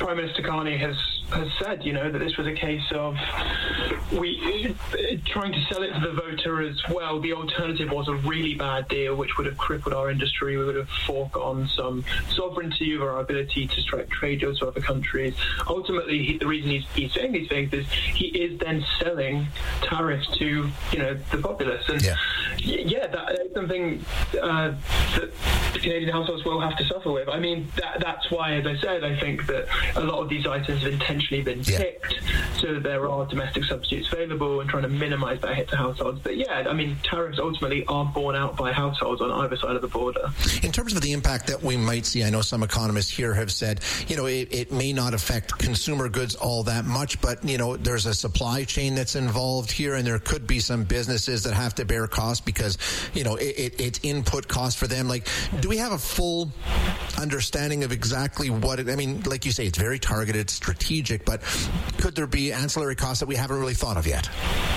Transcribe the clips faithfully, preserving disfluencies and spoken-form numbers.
Prime Minister Carney has has said, you know, that this was a case of we trying to sell it to the voter as well. The alternative was a really bad deal, which would have crippled our industry. We would have foregone some sovereignty over our ability to strike trade deals with other countries. Ultimately, he, the reason he's, he's saying these things is he is then selling tariffs to, you know, the populace. And yeah, yeah that is something uh, that the Canadian households will have to suffer with. I mean, that, that's why, as I said, I think that a lot of these items have intentionally been yeah. picked so that there are domestic substitutes available and trying to minimise that hit to households. But yeah, I mean, tariffs ultimately are borne out by households on either side of the border. In terms of the impact that we might see, I know some economists here have said, you know, it, it may not affect consumer goods all that much, but, you know, there's a supply chain that's involved here, and there could be some businesses that have to bear costs because, you know, it, it, it's input cost for them. Like, do we have a full understanding of exactly what it, I mean, like you say, it's very targeted, strategic, but could there be ancillary costs that we haven't really thought of yet?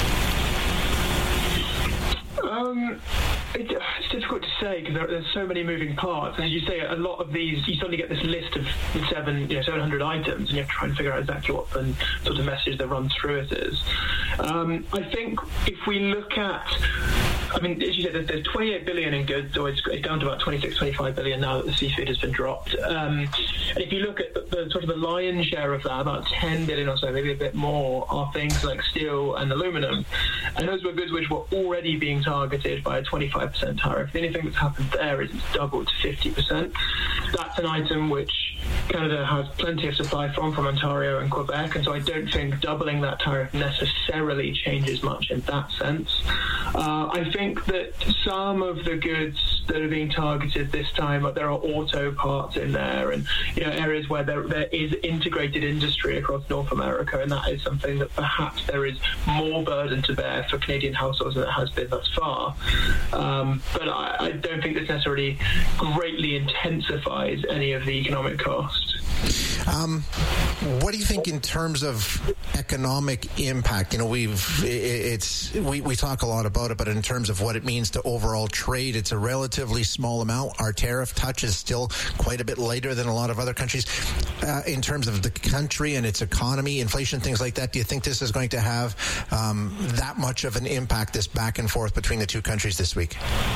Um, it, it's difficult to say because there, there's so many moving parts. As you say, a lot of these, you suddenly get this list of seven, you know, seven hundred items, and you have to try and figure out exactly what the sort of message that runs through it is. Um, I think if we look at, I mean, as you said, there's, there's twenty-eight billion in goods, so it's, it's down to about twenty-six, twenty-five billion now that the seafood has been dropped. Um, and if you look at the, the sort of the lion's share of that, about ten billion or so, maybe a bit more, are things like steel and aluminum. And those were goods which were already being targeted by a twenty-five percent tariff. The only thing that's happened there is it's doubled to fifty percent. That's an item which Canada has plenty of supply from, from Ontario and Quebec, and so I don't think doubling that tariff necessarily changes much in that sense. Uh, I think that some of the goods that are being targeted this time, there are auto parts in there, and you know areas where there, there is integrated industry across North America, and that is something that perhaps there is more burden to bear for Canadian households than it has been thus far. Um, but I, I don't think this necessarily greatly intensifies any of the economic cost. Um, what do you think in terms of economic impact? You know, we've it's we, we talk a lot about it, but in terms of what it means to overall trade, it's a relatively small amount. Our tariff touch is still quite a bit lighter than a lot of other countries. Uh, in terms of the country and its economy, inflation, things like that, do you think this is going to have um, that much of an impact, this back and forth between the two countries this week?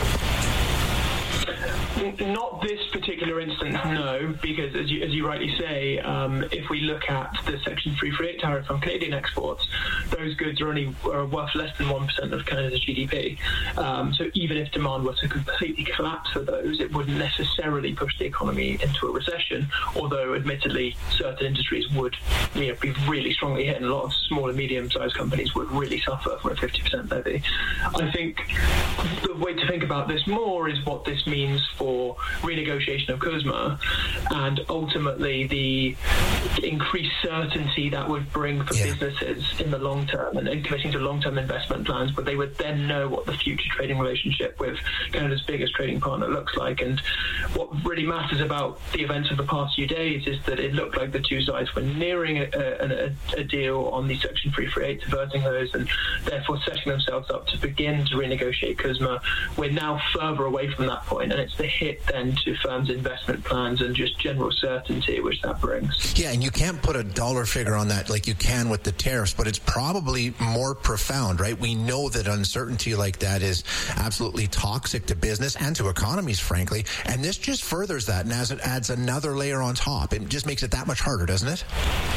Not this particular instance, no, because as you, as you rightly say, um, if we look at the Section three thirty-eight tariff on Canadian exports, those goods are only are worth less than one percent of Canada's G D P. Um, so even if demand were to completely collapse for those, it wouldn't necessarily push the economy into a recession, although admittedly certain industries would you know, be really strongly hit, and a lot of small and medium-sized companies would really suffer from a fifty percent levy. I think the way to think about this more is what this means for For renegotiation of CUSMA, and ultimately the increased certainty that would bring for yeah. businesses in the long term, and, and committing to long-term investment plans, but they would then know what the future trading relationship with Canada's biggest trading partner looks like. And what really matters about the events of the past few days is that it looked like the two sides were nearing a, a, a deal on the Section three thirty-eight, averting those, and therefore setting themselves up to begin to renegotiate CUSMA. We're now further away from that point, and it's the hit then to firms' investment plans and just general certainty which that brings. Yeah, and you can't put a dollar figure on that like you can with the tariffs, but it's probably more profound, right? We know that uncertainty like that is absolutely toxic to business and to economies, frankly, and this just furthers that, and as it adds another layer on top, it just makes it that much harder, doesn't it?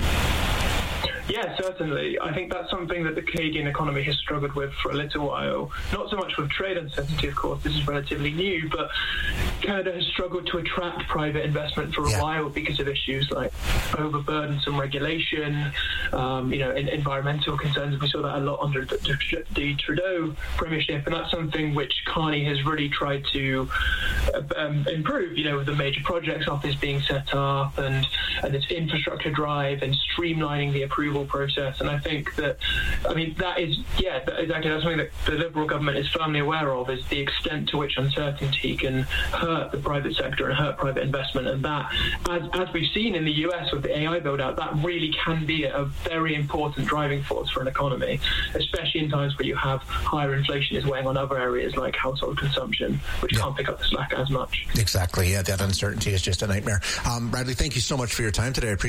Yeah, certainly. I think that's something that the Canadian economy has struggled with for a little while. Not so much with trade uncertainty, of course, this is relatively new, but Canada has struggled to attract private investment for a yeah. while because of issues like overburdensome regulation, um, you know, in, environmental concerns. We saw that a lot under the, the Trudeau premiership, and that's something which Carney has really tried to um, improve, you know, with the major projects office being set up and, and its infrastructure drive and streamlining the approval process. And I think that, I mean, that is, yeah, that, exactly, that's something that the Liberal government is firmly aware of, is the extent to which uncertainty can hurt the private sector and hurt private investment. And that, as, as we've seen in the U S with the A I build-out, that really can be a very important driving force for an economy, especially in times where you have higher inflation is weighing on other areas like household consumption, which yeah. can't pick up the slack as much. Exactly, yeah, that uncertainty is just a nightmare. Um, Bradley, thank you so much for your time today. I appreciate